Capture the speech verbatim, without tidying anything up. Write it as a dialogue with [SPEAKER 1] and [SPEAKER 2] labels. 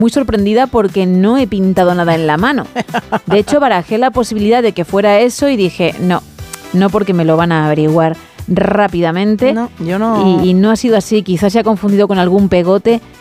[SPEAKER 1] muy sorprendida porque no he pintado nada en la mano. De hecho, barajé la posibilidad de que fuera eso y dije, no, no porque me lo van a averiguar rápidamente.
[SPEAKER 2] No, yo no.
[SPEAKER 1] Y, y no ha sido así, quizás se ha confundido con algún pegote